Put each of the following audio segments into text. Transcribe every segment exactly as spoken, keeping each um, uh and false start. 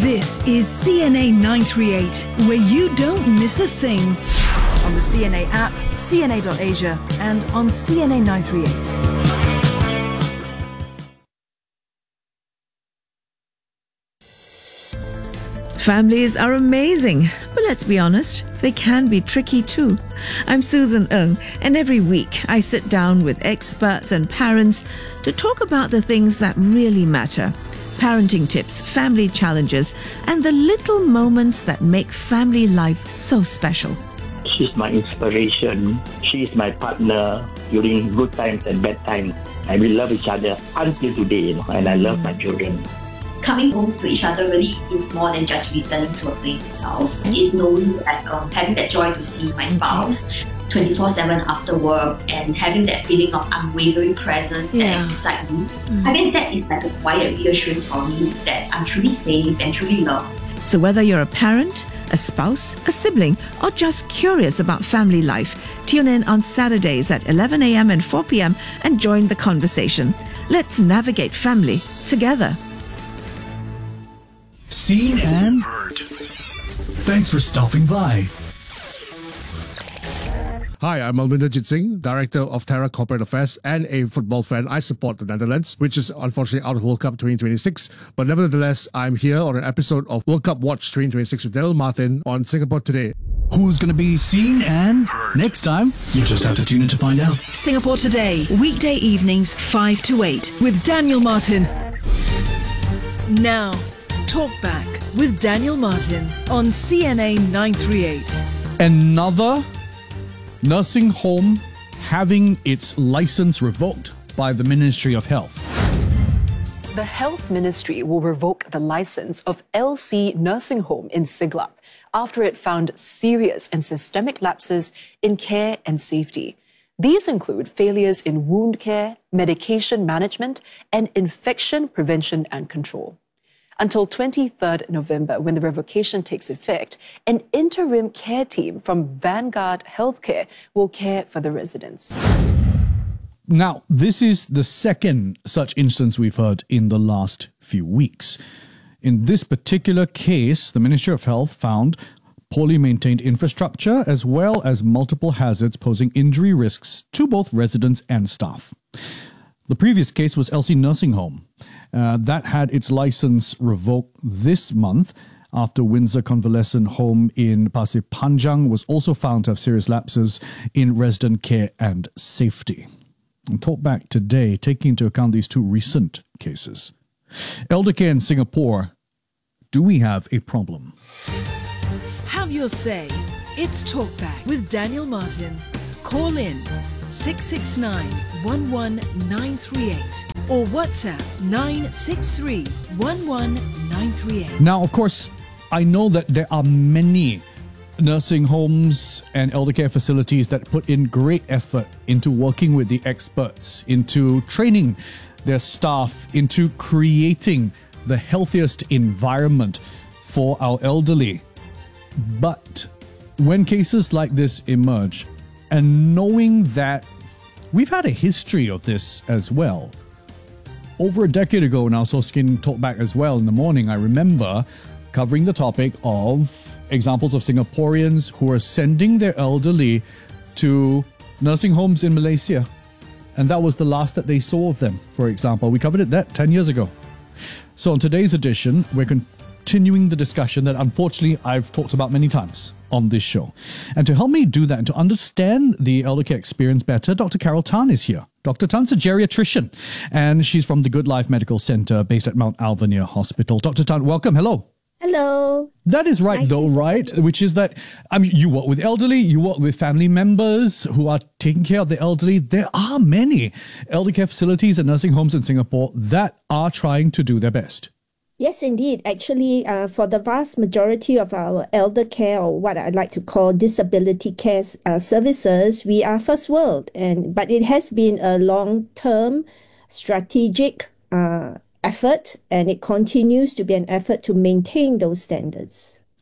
This is C N A nine three eight, where you don't miss a thing. On the C N A app, C N A dot Asia, and on C N A nine three eight. Families are amazing, but let's be honest, they can be tricky too. I'm Susan Ng, and every week I sit down with experts and parents to talk about the things that really matter. Parenting tips, family challenges, and the little moments that make family life so special. She's my inspiration. She's my partner during good times and bad times. And we love each other until today, you know, and I love my children. Coming home to each other really is more than just returning to a place itself. It's knowing that, um, having that joy to see my spouse twenty-four seven after work and having that feeling of unwavering presence Yeah. that beside me. Mm. I guess that is like a quiet reassurance for me that I'm truly safe and truly loved. So whether you're a parent, a spouse, a sibling, or just curious about family life, tune in on Saturdays at eleven a.m. and four p.m. and join the conversation. Let's navigate family together. Seen and heard. Thanks for stopping by. Hi, I'm Alminder Jit Singh, Director of Terra Corporate Affairs and a football fan. I support the Netherlands, which is unfortunately out of World Cup twenty twenty-six. But nevertheless, I'm here on an episode of World Cup Watch twenty twenty-six with Daniel Martin on Singapore Today. Who's going to be seen and heard? Next time, you just have to tune in to find out. Singapore Today, weekday evenings five to eight with Daniel Martin. Now, Talk Back with Daniel Martin on C N A nine three eight. Another nursing home having its license revoked by the Ministry of Health. The Health Ministry will revoke the license of L C Nursing Home in Siglap after it found serious and systemic lapses in care and safety. These include failures in wound care, medication management, and infection prevention and control. Until twenty-third November, when the revocation takes effect, an interim care team from Vanguard Healthcare will care for the residents. Now, this is the second such instance we've heard in the last few weeks. In this particular case, the Ministry of Health found poorly maintained infrastructure as well as multiple hazards posing injury risks to both residents and staff. The previous case was L C Nursing Home. Uh, that had its license revoked this month after Windsor Convalescent Home in Pasir Panjang was also found to have serious lapses in resident care and safety. And Talk Back today, taking into account these two recent cases. Elder care in Singapore, do we have a problem? Have your say. It's Talk Back with Daniel Martin. Call in six six nine, one one nine three eight or WhatsApp nine six three, one one nine three eight. Now, of course, I know that there are many nursing homes and elder care facilities that put in great effort into working with the experts, into training their staff, into creating the healthiest environment for our elderly. But when cases like this emerge, and knowing that we've had a history of this as well. Over a decade ago, when I was hosting Talk Back as well in the morning, I remember covering the topic of examples of Singaporeans who are sending their elderly to nursing homes in Malaysia. And that was the last that they saw of them, for example. We covered it that ten years ago. So on today's edition, we're continuing the discussion that unfortunately I've talked about many times on this show. And to help me do that and to understand the elder care experience better, Doctor Carol Tan is here. Doctor Tan's a geriatrician, and she's from the Good Life Medical Centre based at Mount Alvernia Hospital. Doctor Tan, welcome. Hello. Hello. That is right, nice though, right? Which is that, I mean, you work with elderly, you work with family members who are taking care of the elderly. There are many elder care facilities and nursing homes in Singapore that are trying to do their best. Yes, indeed. Actually, uh, for the vast majority of our elder care, or what I like to call disability care uh, services, we are first world. And but it has been a long-term strategic uh, effort, and it continues to be an effort to maintain those standards.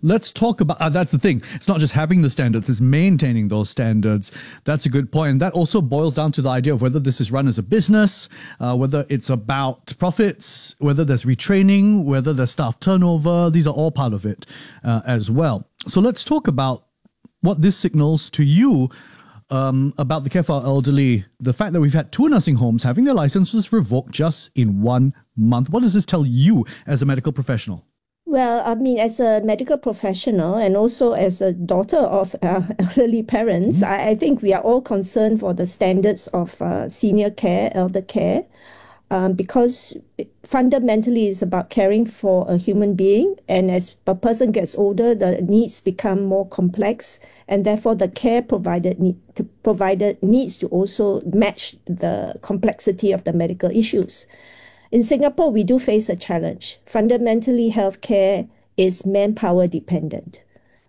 let's talk about uh, that's the thing. It's not just having the standards, it's maintaining those standards. That's a good point. And that also boils down to the idea of whether this is run as a business, uh, whether it's about profits, whether there's retraining, whether there's staff turnover. These are all part of it uh, as well. So let's talk about what this signals to you um, about the care for our elderly. The fact that we've had two nursing homes having their licenses revoked just in one month. What does this tell you as a medical professional? Well, I mean, as a medical professional and also as a daughter of uh, elderly parents, mm-hmm. I, I think we are all concerned for the standards of uh, senior care, elder care, um, because it fundamentally it's about caring for a human being. And as a person gets older, the needs become more complex, and therefore the care provided, need to, provided needs to also match the complexity of the medical issues. In Singapore, we do face a challenge. Fundamentally, healthcare is manpower dependent.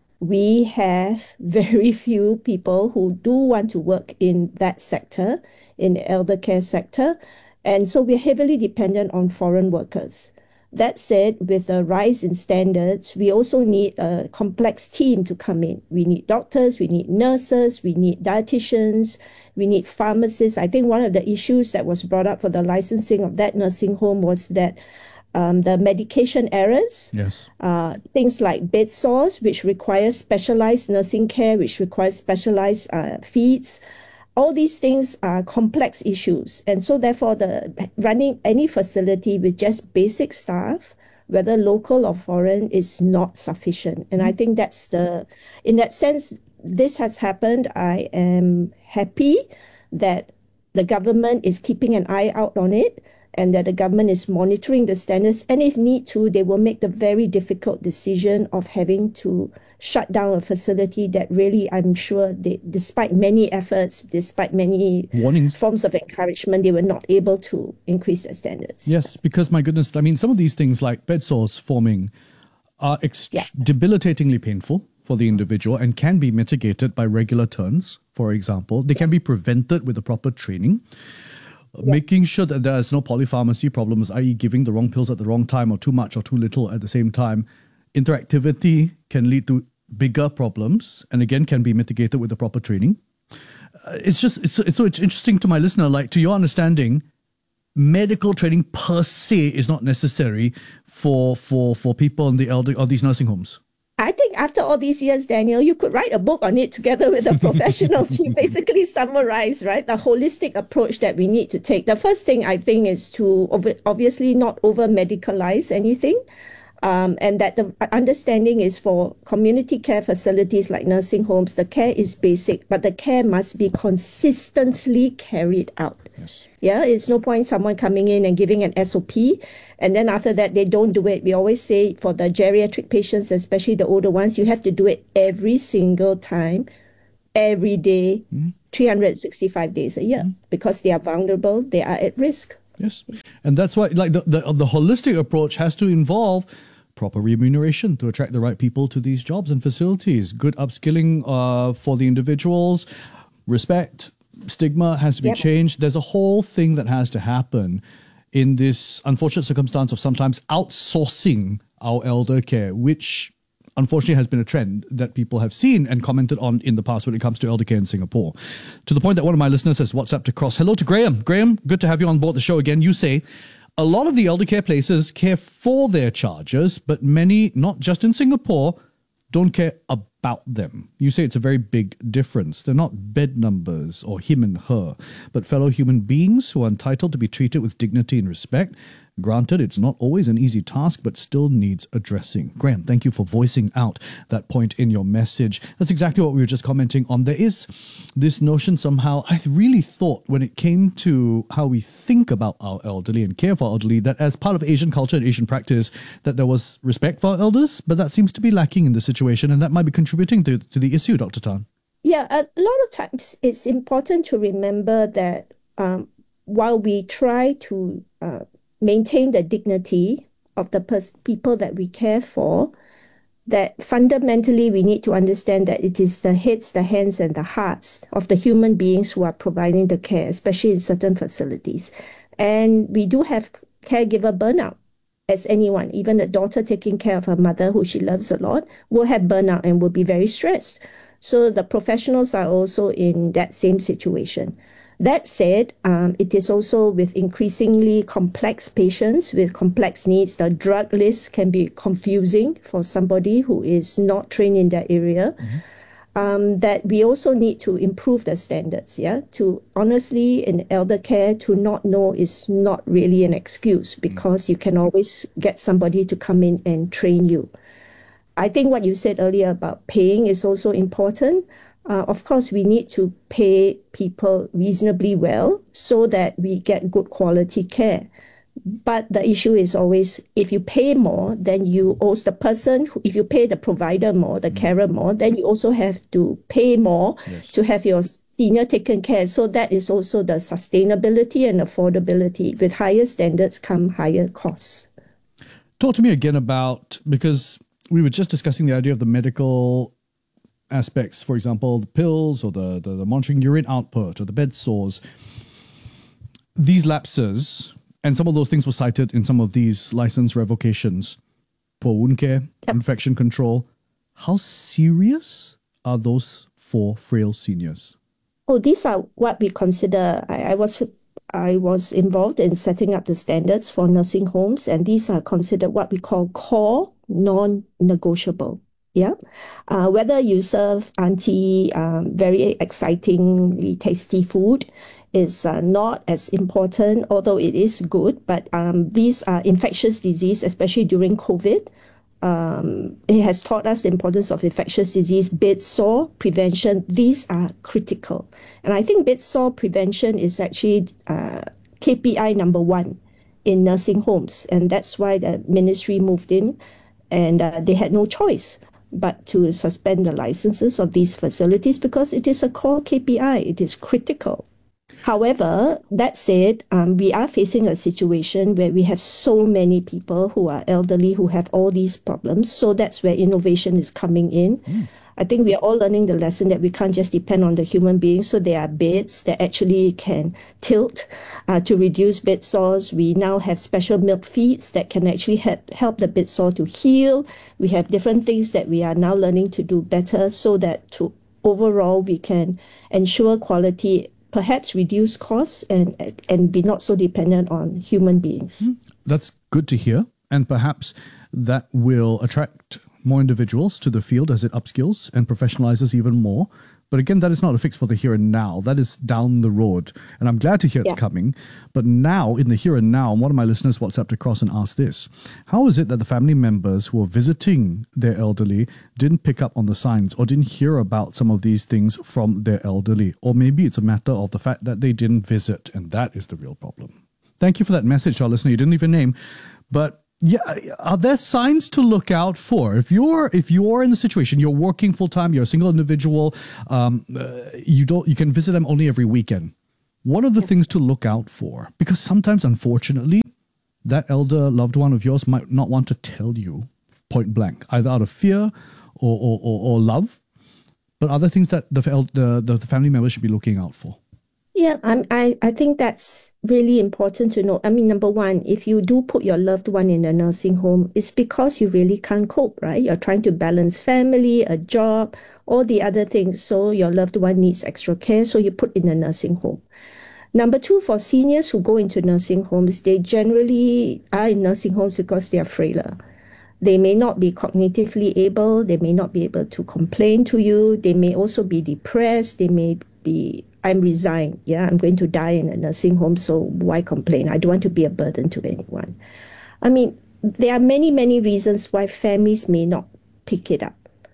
We have very few people who do want to work in that sector, in the elder care sector, and so we're heavily dependent on foreign workers. That said, with the rise in standards, we also need a complex team to come in. We need doctors, we need nurses, we need dietitians, we need pharmacists. I think one of the issues that was brought up for the licensing of that nursing home was that um, the medication errors, yes, uh, things like bed sores, which require specialized nursing care, which requires specialized uh, feeds. All these things are complex issues. And so therefore, the running any facility with just basic staff, whether local or foreign, is not sufficient. And I think that's the, in that sense, this has happened. I am happy that the government is keeping an eye out on it and that the government is monitoring the standards. And if need to, they will make the very difficult decision of having to shut down a facility that really, I'm sure, they, despite many efforts, despite many warnings, forms of encouragement, they were not able to increase their standards. Yes, because my goodness, I mean, some of these things like bed sores forming are ex- yeah. debilitatingly painful for the individual and can be mitigated by regular turns, for example. They can be prevented with the proper training. Yeah. Making sure that there is no polypharmacy problems, that is giving the wrong pills at the wrong time or too much or too little at the same time. Interactivity can lead to bigger problems and again can be mitigated with the proper training. Uh, it's just, it's, it's so it's interesting to my listener, like to your understanding, medical training per se is not necessary for, for, for people in the elder or these nursing homes. I think after all these years, Daniel, you could write a book on it together with the professionals. You basically summarize, right, the holistic approach that we need to take. The first thing I think is to ov- obviously not over-medicalize anything. Um, and that the understanding is for community care facilities like nursing homes, the care is basic, but the care must be consistently carried out. Yes. Yeah, it's no point someone coming in and giving an S O P, and then after that, they don't do it. We always say for the geriatric patients, especially the older ones, you have to do it every single time, every day, mm. three hundred sixty-five days a year, mm. because they are vulnerable, they are at risk. Yes. And that's why like the, the the holistic approach has to involve proper remuneration to attract the right people to these jobs and facilities, good upskilling uh, for the individuals, respect, stigma has to be yep. changed. There's a whole thing that has to happen in this unfortunate circumstance of sometimes outsourcing our elder care, which unfortunately has been a trend that people have seen and commented on in the past when it comes to elder care in Singapore. To the point that one of my listeners has WhatsApped across. Hello to Graham. Graham, good to have you on board the show again. You say, a lot of the elder care places care for their charges, but many, not just in Singapore, don't care about them. You say it's a very big difference. They're not bed numbers or him and her, but fellow human beings who are entitled to be treated with dignity and respect. Granted, it's not always an easy task, but still needs addressing. Graham, thank you for voicing out that point in your message. That's exactly what we were just commenting on. There is this notion somehow, I really thought when it came to how we think about our elderly and care for our elderly, that as part of Asian culture and Asian practice, that there was respect for our elders, but that seems to be lacking in this situation, and that might be contributing to, to the issue, Doctor Tan. Yeah, a lot of times it's important to remember that um, while we try to uh, maintain the dignity of the pers- people that we care for, that fundamentally we need to understand that it is the heads, the hands, and the hearts of the human beings who are providing the care, especially in certain facilities. And we do have caregiver burnout. as anyone, even a daughter taking care of her mother who she loves a lot, will have burnout and will be very stressed. So the professionals are also in that same situation. That said, um, it is also with increasingly complex patients with complex needs. The drug list can be confusing for somebody who is not trained in that area. Mm-hmm. Um, that we also need to improve the standards. Yeah, to honestly in elder care, to not know is not really an excuse, because mm-hmm. you can always get somebody to come in and train you. I think what you said earlier about paying is also important. Uh, of course, we need to pay people reasonably well so that we get good quality care. But the issue is always, if you pay more, then you also, the person, who, if you pay the provider more, the mm. carer more, then you also have to pay more yes. to have your senior taken care. So that is also the sustainability and affordability. With higher standards come higher costs. Talk to me again about, because we were just discussing the idea of the medical aspects, for example, the pills or the, the, the monitoring urine output or the bed sores. These lapses, and some of those things were cited in some of these license revocations, poor wound care, yep. infection control. How serious are those for frail seniors? Oh, these are what we consider. I, I was I was involved in setting up the standards for nursing homes, and these are considered what we call core non-negotiable. Yeah, uh, whether you serve auntie um, very excitingly tasty food is uh, not as important, although it is good. But um, these are infectious disease, especially during COVID. Um, it has taught us the importance of infectious disease, bed sore prevention. These are critical. And I think bed sore prevention is actually uh, K P I number one in nursing homes. And that's why the ministry moved in, and uh, they had no choice but to suspend the licenses of these facilities, because it is a core K P I. It is critical. However, that said, um, we are facing a situation where we have so many people who are elderly who have all these problems. So that's where innovation is coming in. Mm. I think we are all learning the lesson that we can't just depend on the human being. So there are beds that actually can tilt uh, to reduce bed sores. We now have special milk feeds that can actually help, help the bed sore to heal. We have different things that we are now learning to do better, so that to overall we can ensure quality, perhaps reduce costs, and and be not so dependent on human beings. Mm. That's good to hear. And perhaps that will attract more individuals to the field as it upskills and professionalizes even more. But again, that is not a fix for the here and now. That is down the road. And I'm glad to hear it's yeah. coming. But now, in the here and now, one of my listeners WhatsApped across and asked this: how is it that the family members who are visiting their elderly didn't pick up on the signs or didn't hear about some of these things from their elderly? Or maybe it's a matter of the fact that they didn't visit, and that is the real problem. Thank you for that message, our listener. You didn't even name, but yeah, are there signs to look out for? If you're if you're in the situation, you're working full time, you're a single individual, um, uh, you don't you can visit them only every weekend. What are the things to look out for? Because sometimes, unfortunately, that elder loved one of yours might not want to tell you point blank, either out of fear or or, or, or love. But other things that the the the family members should be looking out for. Yeah, I'm, I, I think that's really important to know. I mean, number one, if you do put your loved one in a nursing home, it's because you really can't cope, right? You're trying to balance family, a job, all the other things. So your loved one needs extra care, so you put in a nursing home. Number two, for seniors who go into nursing homes, they generally are in nursing homes because they are frailer. They may not be cognitively able. They may not be able to complain to you. They may also be depressed. They may be, I'm resigned. Yeah, I'm going to die in a nursing home, so why complain? I don't want to be a burden to anyone. I mean, there are many, many reasons why families may not pick it up.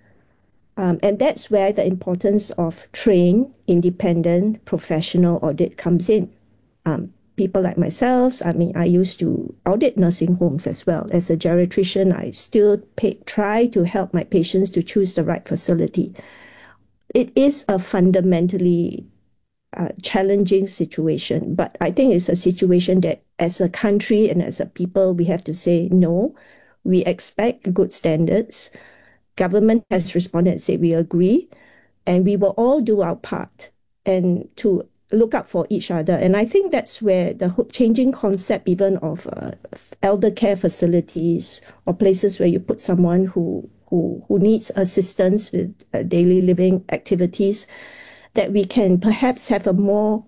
Um, and that's where the importance of trained, independent, professional audit comes in. Um, people like myself, I mean, I used to audit nursing homes as well. As a geriatrician, I still pay, try to help my patients to choose the right facility. It is a fundamentally uh, challenging situation, but I think it's a situation that as a country and as a people, we have to say, no, we expect good standards. Government has responded and said we agree, and we will all do our part and to look out for each other. And I think that's where the changing concept even of uh, elder care facilities or places where you put someone who who, who needs assistance with uh, daily living activities, that we can perhaps have a more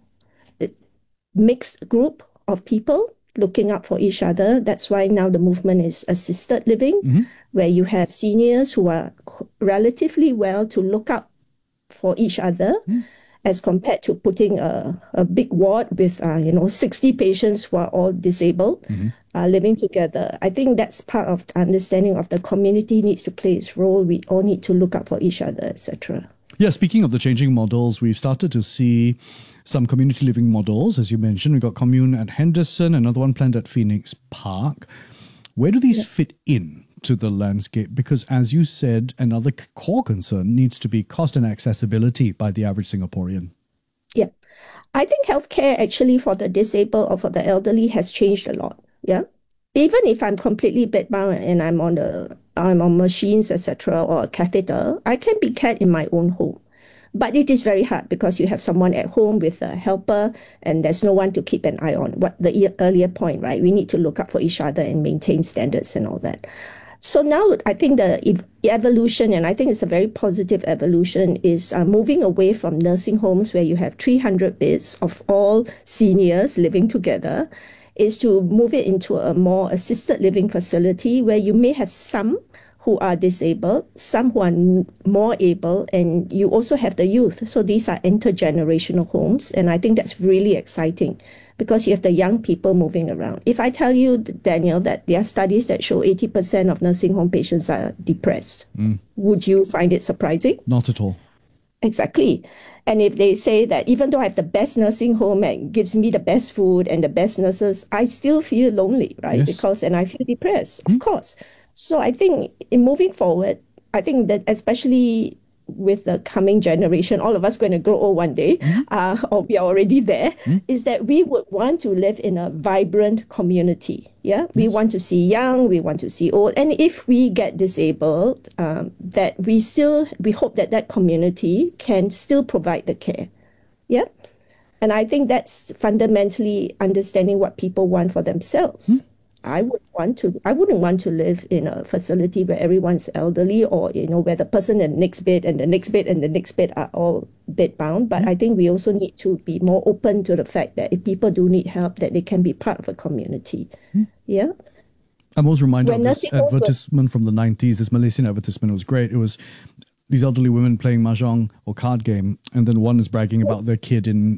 mixed group of people looking out for each other. That's why now the movement is assisted living, mm-hmm. where you have seniors who are relatively well to look out for each other, mm. as compared to putting a, a big ward with, uh, you know, sixty patients who are all disabled, mm-hmm. uh, living together. I think that's part of the understanding of the community needs to play its role. We all need to look out for each other, et cetera. Yeah, speaking of the changing models, we've started to see some community living models, as you mentioned. We've got Commune at Henderson, another one planned at Phoenix Park. Where do these yeah. fit in to the landscape? Because as you said, another core concern needs to be cost and accessibility by the average Singaporean. Yeah. I think healthcare actually for the disabled or for the elderly has changed a lot. Yeah. Even if I'm completely bedbound and I'm on the I'm on machines, et cetera, or a catheter, I can be cared in my own home. But it is very hard because you have someone at home with a helper and there's no one to keep an eye on. What the earlier point, right? We need to look up for each other and maintain standards and all that. So now I think the ev- evolution, and I think it's a very positive evolution, is uh, moving away from nursing homes where you have three hundred beds of all seniors living together, is to move it into a more assisted living facility where you may have some who are disabled, some who are n- more able, and you also have the youth. So these are intergenerational homes, and I think that's really exciting because you have the young people moving around. If I tell you, Daniel, that there are studies that show eighty percent of nursing home patients are depressed, mm. would you find it surprising? Not at all. Exactly. And if they say that even though I have the best nursing home and gives me the best food and the best nurses, I still feel lonely, right? Yes. Because, and I feel depressed, Mm. of course. So I think in moving forward, I think that especially with the coming generation, all of us going to grow old one day, mm. uh, or we are already there, mm. is that we would want to live in a vibrant community. Yeah, yes. We want to see young, we want to see old, and if we get disabled, um, that we still we hope that that community can still provide the care. Yeah, and I think that's fundamentally understanding what people want for themselves. Mm. I would want to. I wouldn't want to live in a facility where everyone's elderly, or you know, where the person in the next bed and the next bed and the next bed are all bedbound. But mm. I think we also need to be more open to the fact that if people do need help, that they can be part of a community. Mm. Yeah. I'm always reminded when of this advertisement were... from the nineties. This Malaysian advertisement was great. It was these elderly women playing mahjong or card game, and then one is bragging about their kid in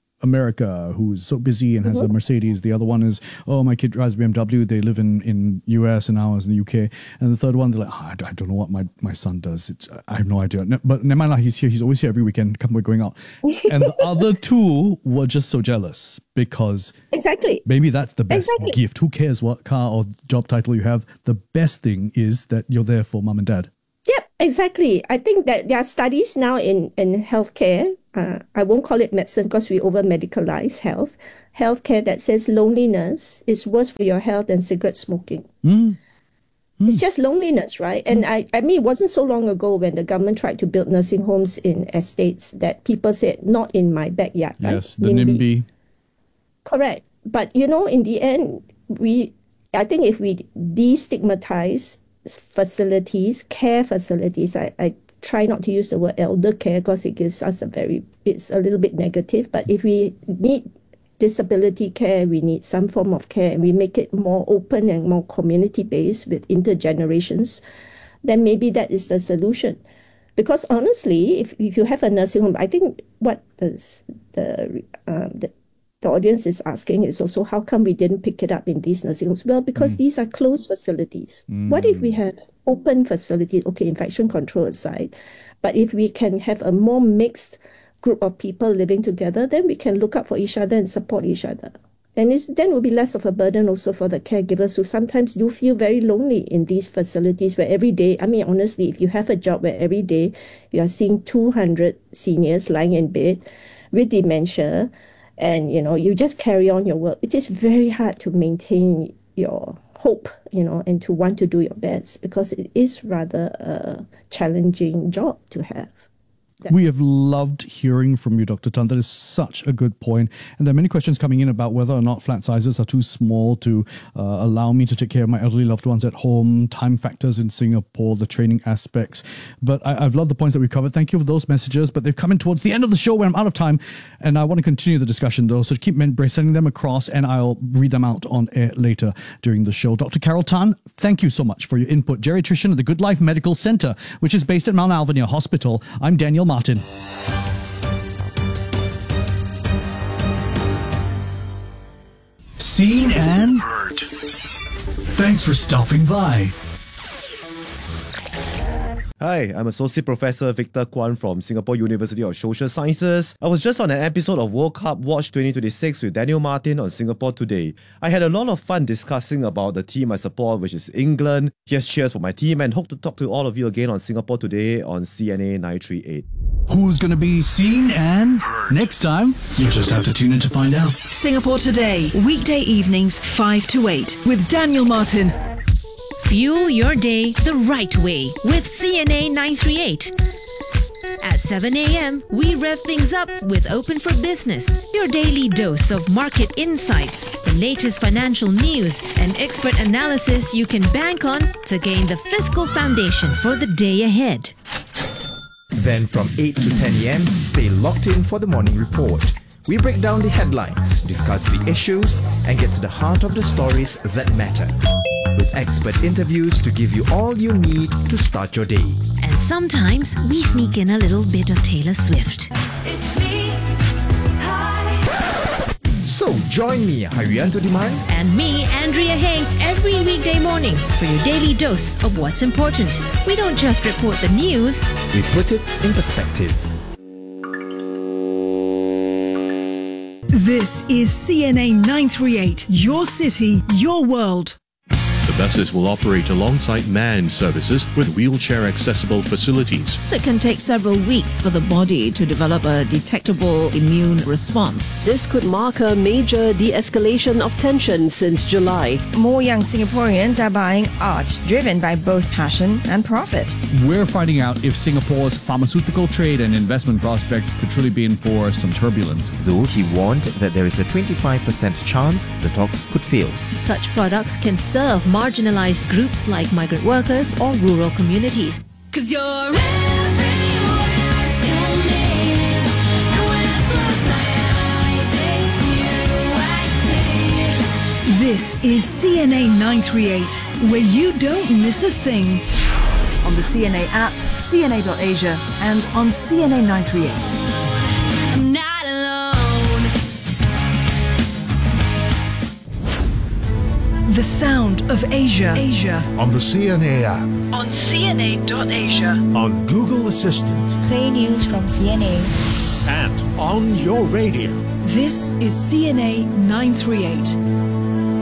America who's so busy and has mm-hmm. a Mercedes. The other one is, oh, my kid drives B M W. They live in, in U S and I was in the U K. And the third one, they're like, oh, I don't know what my, my son does. It's I have no idea. But never mind, he's here. He's always here every weekend. Come, we're going out. And the other two were just so jealous because exactly maybe that's the best exactly. gift. Who cares what car or job title you have? The best thing is that you're there for mom and dad. Yep, exactly. I think that there are studies now in, in healthcare. Uh, I won't call it medicine because we over-medicalize health. Healthcare that says loneliness is worse for your health than cigarette smoking. Mm. Mm. It's just loneliness, right? And mm. I, I mean, it wasn't so long ago when the government tried to build nursing homes in estates that people said, not in my backyard. Yes, right? the NIMBY. Correct. But, you know, in the end, we, I think if we destigmatize facilities, care facilities, I, I try not to use the word elder care because it gives us a very, it's a little bit negative. But if we need disability care, we need some form of care, and we make it more open and more community-based with intergenerations, then maybe that is the solution. Because honestly, if, if you have a nursing home, I think what does the, um, the the audience is asking is also, how come we didn't pick it up in these nursing homes? Well, because mm. these are closed facilities. Mm. What if we have open facilities? Okay, infection control aside, but if we can have a more mixed group of people living together, then we can look out for each other and support each other. And it's, then it will be less of a burden also for the caregivers who sometimes do feel very lonely in these facilities where every day, I mean, honestly, if you have a job where every day you are seeing two hundred seniors lying in bed with dementia, and, you know, you just carry on your work, it is very hard to maintain your hope, you know, and to want to do your best because it is rather a challenging job to have. We have loved hearing from you, Doctor Tan. That is such a good point. And there are many questions coming in about whether or not flat sizes are too small to uh, allow me to take care of my elderly loved ones at home, time factors in Singapore, the training aspects. But I, I've loved the points that we've covered. Thank you for those messages. But they've come in towards the end of the show where I'm out of time. And I want to continue the discussion, though. So keep sending them across and I'll read them out on air later during the show. Doctor Carol Tan, thank you so much for your input. Geriatrician at the Good Life Medical Centre, which is based at Mount Alvernia Hospital. I'm Daniel Martin. Seen and heard. Thanks for stopping by. Hi, I'm Associate Professor Victor Kwan from Singapore University of Social Sciences. I was just on an episode of World Cup Watch twenty twenty-six with Daniel Martin on Singapore Today. I had a lot of fun discussing about the team I support, which is England. Here's cheers for my team and hope to talk to all of you again on Singapore Today on C N A nine three eight. Who's going to be seen and heard? Next time, you just have to tune in to find out. Singapore Today, weekday evenings five to eight with Daniel Martin. Fuel your day the right way with C N A nine three eight. At seven a.m., we rev things up with Open for Business, your daily dose of market insights, the latest financial news, and expert analysis you can bank on to gain the fiscal foundation for the day ahead. Then from eight to ten a.m., stay locked in for the morning report. We break down the headlines, discuss the issues, and get to the heart of the stories that matter. With expert interviews to give you all you need to start your day. And sometimes we sneak in a little bit of Taylor Swift. It's me. Hi. So join me, Haryanto Diman, and me, Andrea Heng, every weekday morning for your daily dose of what's important. We don't just report the news, we put it in perspective. This is C N A nine three eight, your city, your world. The buses will operate alongside manned services with wheelchair-accessible facilities. It can take several weeks for the body to develop a detectable immune response. This could mark a major de-escalation of tension since July. More young Singaporeans are buying art driven by both passion and profit. We're finding out if Singapore's pharmaceutical trade and investment prospects could truly be in for some turbulence. Though he warned that there is a twenty-five percent chance the talks could fail. Such products can serve marginalized groups like migrant workers or rural communities. 'Cause you're everywhere to me, and when I close my eyes, it's you I see. This is C N A nine three eight, where you don't miss a thing. On the C N A app, C N A dot asia, and on C N A nine three eight. I'm not alone. The sound of Asia. Asia. On the C N A app. On C N A dot asia. On Google Assistant. Play news from C N A. And on your radio. This is C N A nine three eight.